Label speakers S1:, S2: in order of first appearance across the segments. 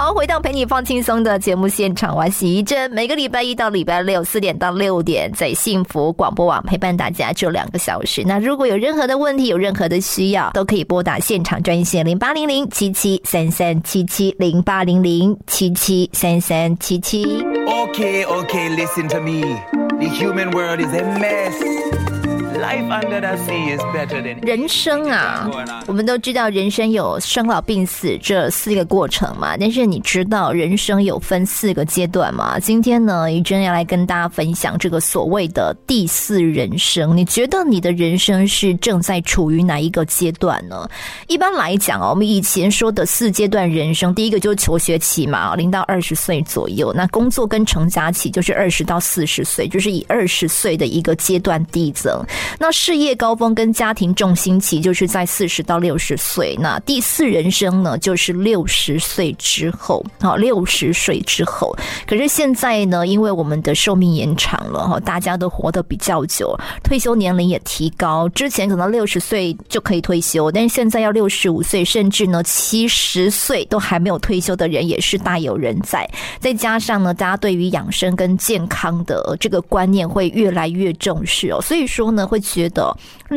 S1: 好，回到陪你放轻松的节目现场，我是怡珍，每个礼拜一到礼拜六4点到6点，在幸福广播网陪伴大家就2个小时。那如果有任何的问题，有任何的需要，都可以拨打现场专线0800-773377
S2: Okay, listen to me. The human world is a mess.Life under the sea is better than
S1: 人生啊，我们都知道人生有生老病死这4个过程嘛，但是你知道人生有分4个阶段吗？今天呢，怡珍要来跟大家分享这个所谓的第4人生。你觉得你的人生是正在处于哪一个阶段呢？一般来讲我们以前说的4阶段人生，第一个就是求学期嘛，0到20岁左右，那工作跟成家期就是20到40岁，就是以20岁的一个阶段递增。那事业高峰跟家庭重心期就是在40到60岁，那第4人生呢就是60岁之后，60岁之后。可是现在呢，因为我们的寿命延长了，大家都活得比较久，退休年龄也提高，之前可能60岁就可以退休，但是现在要65岁，甚至呢70岁都还没有退休的人也是大有人在。再加上呢，大家对于养生跟健康的这个观念会越来越重视所以说呢，会觉得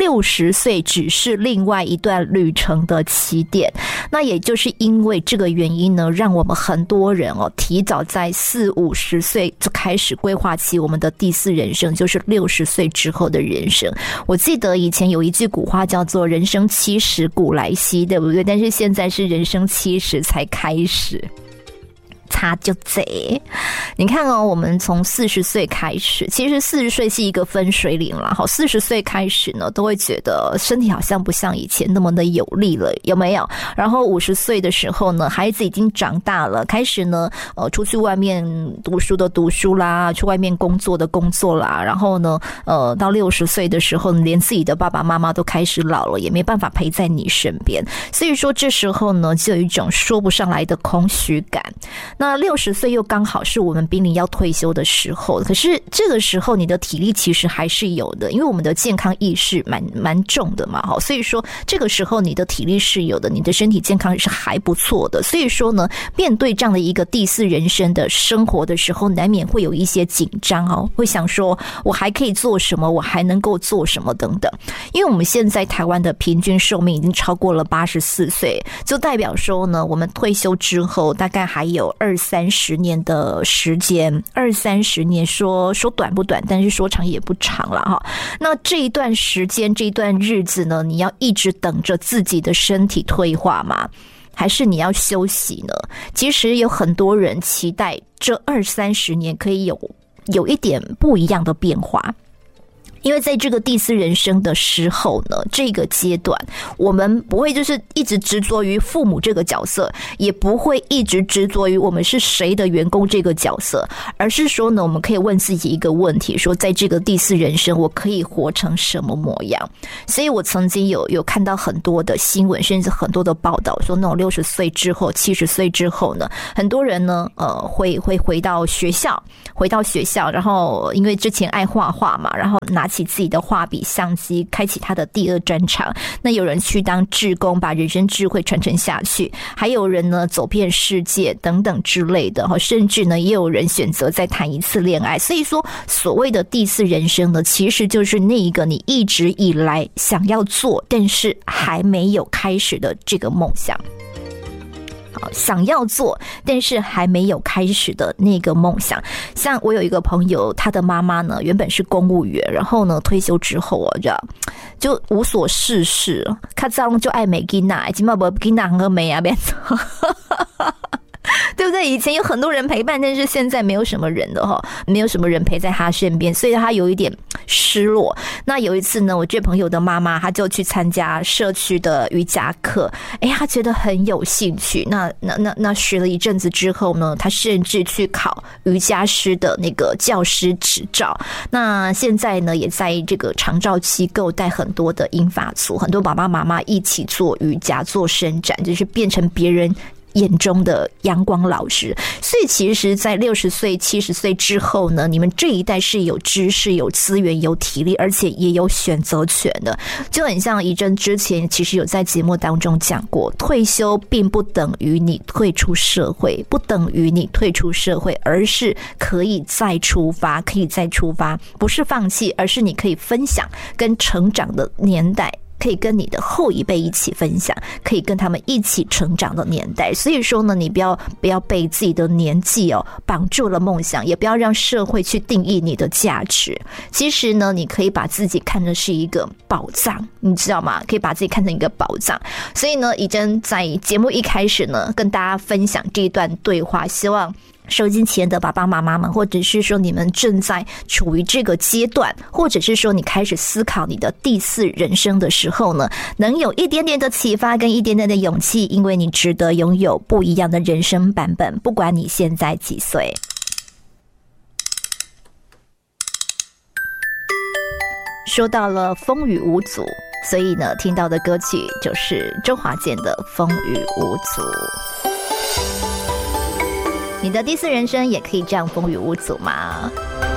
S1: 60岁只是另外一段旅程的起点。那也就是因为这个原因呢，让我们很多人提早在40-50岁就开始规划起我们的第4人生，就是60岁之后的人生。我记得以前有一句古话叫做人生70古来稀，对不对？但是现在是人生70才开始，差就贼。你看我们从40岁开始，其实40岁是一个分水岭啦。40岁开始呢，都会觉得身体好像不像以前那么的有力了，有没有？然后50岁的时候呢，孩子已经长大了，开始呢出去外面读书的读书啦，去外面工作的工作啦。然后呢到60岁的时候，连自己的爸爸妈妈都开始老了，也没办法陪在你身边。所以说这时候呢，就有一种说不上来的空虚感。那60岁又刚好是我们濒临要退休的时候，可是这个时候你的体力其实还是有的，因为我们的健康意识蛮重的嘛，所以说这个时候你的体力是有的，你的身体健康是还不错的。所以说呢，面对这样的一个第4人生的生活的时候，难免会有一些紧张会想说我还可以做什么，我还能够做什么等等。因为我们现在台湾的平均寿命已经超过了84岁，就代表说呢，我们退休之后大概还有20-30年的时间，20-30年说短不短，但是说长也不长了那这一段时间，这一段日子呢，你要一直等着自己的身体退化吗？还是你要休息呢？其实有很多人期待这20-30年可以有一点不一样的变化。因为在这个第4人生的时候呢，这个阶段我们不会就是一直执着于父母这个角色，也不会一直执着于我们是谁的员工这个角色，而是说呢，我们可以问自己一个问题，说在这个第4人生我可以活成什么模样。所以我曾经有看到很多的新闻，甚至很多的报道说，那种60岁之后70岁之后呢，很多人呢会回到学校，然后因为之前爱画画嘛，然后拿起自己的画笔相机，开启他的第2专长。那有人去当志工，把人生智慧传承下去，还有人呢走遍世界等等之类的，甚至呢也有人选择再谈一次恋爱。所以说所谓的第4人生呢，其实就是那一个你一直以来想要做但是还没有开始的这个梦想。想要做但是还没有开始的那个梦想。像我有一个朋友，他的妈妈呢原本是公务员，然后呢退休之后就无所事事，他这样就爱美囡仔，今嘛不囡仔和美啊变对不对？以前有很多人陪伴，但是现在没有什么人的没有什么人陪在他身边，所以他有一点失落。那有一次呢，我这朋友的妈妈，她就去参加社区的瑜伽课，她觉得很有兴趣。那学了一阵子之后呢，她甚至去考瑜伽师的那个教师执照。那现在呢，也在这个长照机构带很多的英法族，很多爸爸妈妈一起做瑜伽、做伸展，就是变成别人眼中的阳光老师。所以其实在60岁70岁之后呢，你们这一代是有知识有资源有体力，而且也有选择权的。就很像怡珍之前其实有在节目当中讲过，退休并不等于你退出社会，不等于你退出社会，而是可以再出发，可以再出发，不是放弃，而是你可以分享跟成长的年代，可以跟你的后一辈一起分享，可以跟他们一起成长的年代。所以说呢，你不要被自己的年纪绑住了梦想，也不要让社会去定义你的价值。其实呢，你可以把自己看成是一个宝藏，你知道吗？可以把自己看成一个宝藏。所以呢，怡珍在节目一开始呢，跟大家分享这一段对话，希望收金前的爸爸妈妈们，或者是说你们正在处于这个阶段，或者是说你开始思考你的第4人生的时候呢，能有一点点的启发跟一点点的勇气，因为你值得拥有不一样的人生版本，不管你现在几岁。说到了风雨无阻，所以呢，听到的歌曲就是周华健的《风雨无阻》。你的第4人生也可以这样风雨无阻吗？